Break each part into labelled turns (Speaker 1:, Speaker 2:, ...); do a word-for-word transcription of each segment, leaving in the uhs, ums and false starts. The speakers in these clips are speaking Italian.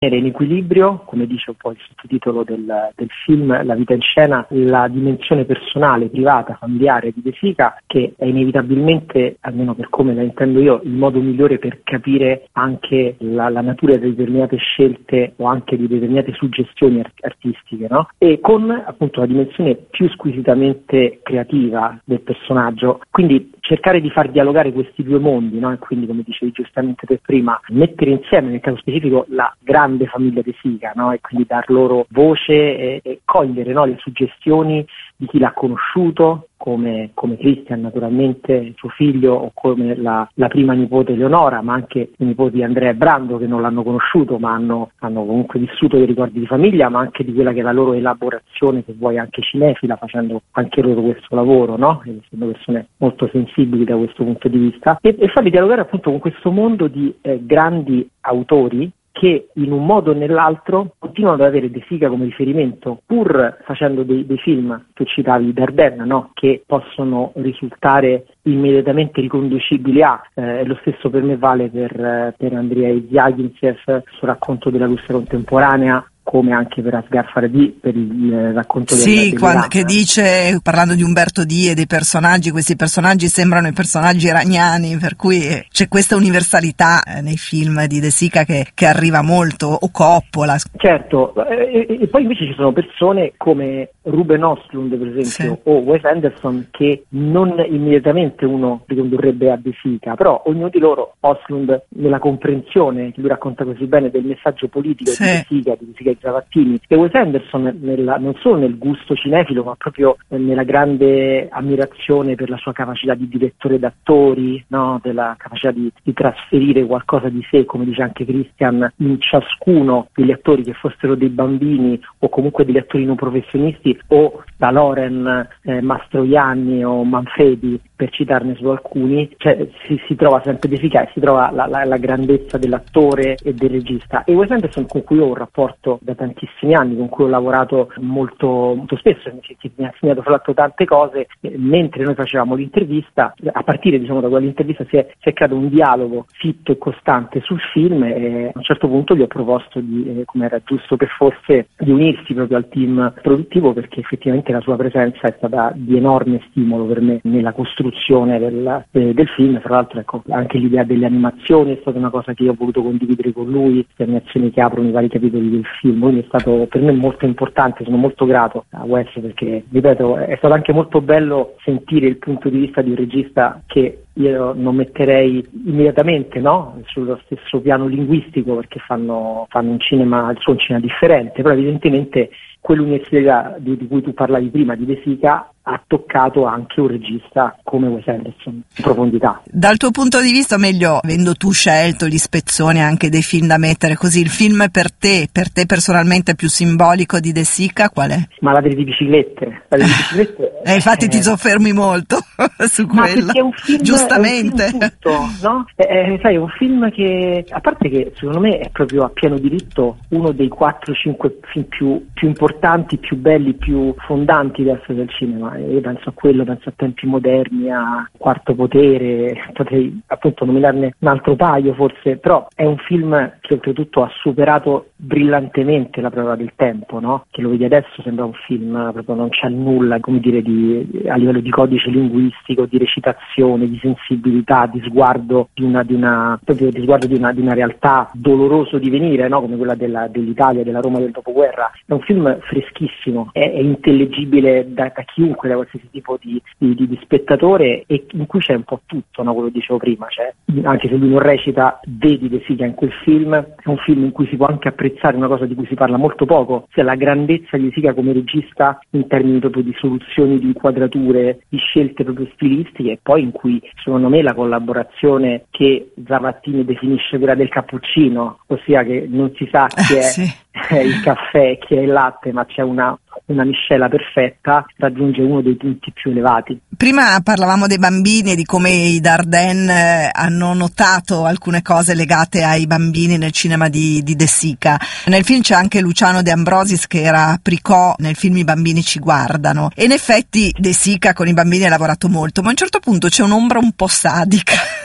Speaker 1: in equilibrio, come dice un po' il sottotitolo del, del film, La vita in scena, la dimensione personale, privata, familiare di De Sica, che è inevitabilmente, almeno per come la intendo io, il modo migliore per capire anche la, la natura di determinate scelte o anche di determinate suggestioni art- artistiche, no? E con appunto la dimensione più squisitamente creativa del personaggio, quindi cercare di far dialogare questi due mondi, no? E quindi, come dicevi giustamente te prima, mettere insieme nel caso specifico la grande famiglia De Sica, no? E quindi dar loro voce e, e cogliere, no, le suggestioni di chi l'ha conosciuto, come, come Christian naturalmente, suo figlio, o come la, la prima nipote Eleonora, ma anche i nipoti Andrea e Brando, che non l'hanno conosciuto ma hanno, hanno comunque vissuto dei ricordi di famiglia, ma anche di quella che è la loro elaborazione, se vuoi anche cinefila, facendo anche loro questo lavoro, no? Essendo persone molto sensibili da questo punto di vista, e, e farli dialogare appunto con questo mondo di eh, grandi autori che in un modo o nell'altro continuano ad avere De Sica come riferimento, pur facendo dei, dei film, tu citavi Dardenne, no? Che possono risultare immediatamente riconducibili a, eh, lo stesso per me vale per, eh, per Andrei Zvyaginsev, il suo racconto della Russia contemporanea, come anche per Asghar Farhadi, per il eh, racconto
Speaker 2: sì,
Speaker 1: del
Speaker 2: quando, che dice, parlando di Umberto D e dei personaggi, questi personaggi sembrano i personaggi iraniani, per cui c'è questa universalità eh, nei film di De Sica che, che arriva molto, o Coppola.
Speaker 1: Certo, e, e, e poi invece ci sono persone come Ruben Östlund, per esempio, sì, o Wes Anderson, che non immediatamente uno ricondurrebbe a De Sica, però ognuno di loro, Östlund nella comprensione, che lui racconta così bene, del messaggio politico, sì, di De Sica, di De Sica e Zavattini, e Wes Anderson nella, non solo nel gusto cinefilo, ma proprio nella grande ammirazione per la sua capacità di direttore d'attori, no? Della capacità di, di trasferire qualcosa di sé, come dice anche Christian, in ciascuno degli attori, che fossero dei bambini o comunque degli attori non professionisti, o da Loren, eh, Mastroianni o Manfredi, per citarne solo alcuni, cioè si, si trova sempre De Sica e si trova la, la, la grandezza dell'attore e del regista. E Wes Anderson, con cui ho un rapporto da tantissimi anni, con cui ho lavorato molto, molto spesso, che, che mi ha insegnato fra l'altro tante cose, eh, mentre noi facevamo l'intervista, a partire diciamo da quell'intervista si è, si è creato un dialogo fitto e costante sul film, e a un certo punto gli ho proposto di, eh, come era giusto che fosse, di unirsi proprio al team produttivo, perché effettivamente la sua presenza è stata di enorme stimolo per me nella costruzione del, eh, del film. Tra l'altro, ecco, anche l'idea delle animazioni è stata una cosa che io ho voluto condividere con lui, le animazioni che aprono i vari capitoli del film, quindi è stato per me molto importante. Sono molto grato a Wes, perché ripeto, è stato anche molto bello sentire il punto di vista di un regista che io non metterei immediatamente, no, sullo stesso piano linguistico, perché fanno, fanno un cinema, il suo un cinema differente, però evidentemente quell'università di, di cui tu parlavi prima, di De Sica, ha toccato anche un regista come Wes Anderson in profondità.
Speaker 2: Dal tuo punto di vista, meglio, avendo tu scelto gli spezzoni anche dei film da mettere così, il film per te, per te personalmente più simbolico di De Sica qual è?
Speaker 1: Ma la delle biciclette, la delle biciclette
Speaker 2: eh, infatti eh, ti soffermi molto su
Speaker 1: ma
Speaker 2: quello,
Speaker 1: è un film,
Speaker 2: giustamente,
Speaker 1: è un film tutto, no? È, è, sai, è un film che, a parte che secondo me è proprio a pieno diritto uno dei quattro cinque film più, più importanti, più belli, più fondanti della storia del cinema. Io penso a quello, penso a Tempi moderni, a Quarto potere, potrei appunto nominarne un altro paio forse, però è un film che oltretutto ha superato brillantemente la prova del tempo, no? Che lo vedi adesso sembra un film, proprio non c'è nulla, come dire, di, a livello di codice linguistico, di recitazione, di sensibilità, di sguardo di una, di una proprio di sguardo di una, di una realtà doloroso di venire, no? Come quella della, dell'Italia, della Roma del dopoguerra. È un film freschissimo, è, è intellegibile da, da chiunque, da qualsiasi tipo di, di, di spettatore, e in cui c'è un po' tutto, no? Quello che dicevo prima, cioè, anche se lui non recita, vedi De Sica in quel film. È un film in cui si può anche apprezzare una cosa di cui si parla molto poco, cioè la grandezza di De Sica come regista in termini proprio di soluzioni, di inquadrature, di scelte proprio stilistiche, e poi in cui secondo me la collaborazione che Zavattini definisce quella del cappuccino, ossia che non si sa chi è
Speaker 2: sì.
Speaker 1: il caffè, chi è il latte, ma c'è una una miscela perfetta, raggiunge uno dei punti più elevati.
Speaker 2: Prima parlavamo dei bambini e di come i Dardenne hanno notato alcune cose legate ai bambini nel cinema di, di De Sica. Nel film c'è anche Luciano De Ambrosis, che era Pricò nel film I bambini ci guardano, e in effetti De Sica con i bambini ha lavorato molto, ma a un certo punto c'è un'ombra un po' sadica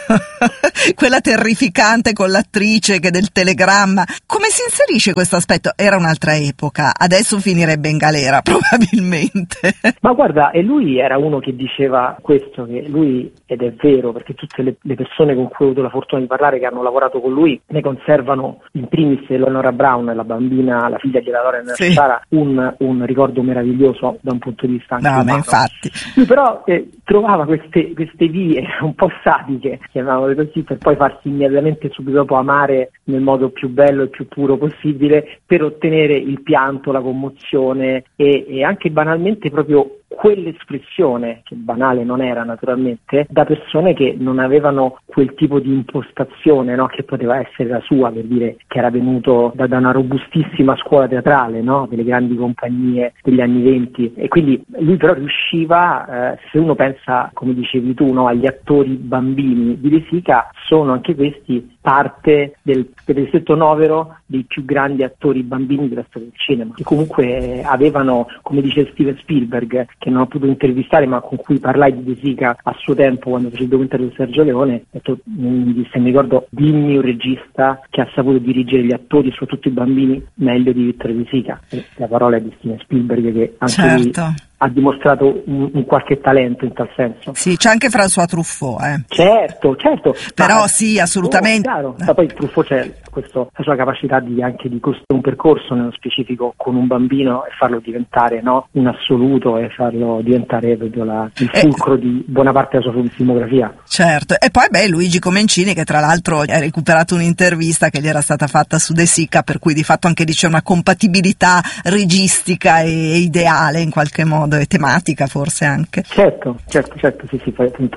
Speaker 2: quella terrificante con l'attrice che del telegramma. Come si inserisce questo aspetto? Era un'altra epoca, adesso finirebbe in galera probabilmente.
Speaker 1: Ma guarda, e lui era uno che diceva questo, che lui, ed è vero, perché tutte le, le persone con cui ho avuto la fortuna di parlare che hanno lavorato con lui ne conservano, in primis Eleonora Brown, la bambina, la figlia di Lauren
Speaker 2: sì.
Speaker 1: Sara, un, un ricordo meraviglioso da un punto di vista anche
Speaker 2: no,
Speaker 1: umano.
Speaker 2: ma infatti.
Speaker 1: Lui però eh, trovava queste, queste vie un po' sadiche, chiamavole così, per poi farsi immediatamente subito dopo amare nel modo più bello e più puro possibile, per ottenere il pianto, la commozione e, e anche banalmente proprio quell'espressione, che banale non era naturalmente, da persone che non avevano quel tipo di impostazione, no? Che poteva essere la sua, per dire che era venuto da, da una robustissima scuola teatrale, no? Delle grandi compagnie degli anni venti, e quindi lui però riusciva, eh, se uno pensa, come dicevi tu, no? Agli attori bambini di De Sica, sono anche questi parte del cosiddetto novero dei più grandi attori bambini della storia del cinema, che comunque avevano, come dice Steven Spielberg, che non ho potuto intervistare ma con cui parlai di De Sica a suo tempo quando fece il documentario di Sergio Leone, detto, mi disse, mi ricordo, dimmi un regista che ha saputo dirigere gli attori, soprattutto i bambini, meglio di Vittorio De Sica. E la parola è di Steven Spielberg, che anche
Speaker 2: certo.
Speaker 1: lui ha dimostrato un, un qualche talento in tal senso.
Speaker 2: Sì, c'è anche François Truffaut, eh.
Speaker 1: Certo, certo.
Speaker 2: Però
Speaker 1: ma,
Speaker 2: sì, assolutamente.
Speaker 1: Oh, chiaro. Ma poi Truffaut c'è questo, la sua capacità di anche di costruire un percorso nello specifico con un bambino e farlo diventare, no, un assoluto, e farlo diventare proprio la, il fulcro eh, di buona parte della sua filmografia.
Speaker 2: Certo. E poi beh, Luigi Comencini, che tra l'altro ha recuperato un'intervista che gli era stata fatta su De Sica, per cui di fatto anche dice una compatibilità registica e ideale in qualche modo, e tematica forse anche.
Speaker 1: Certo, certo, certo, sì, sì, poi appunto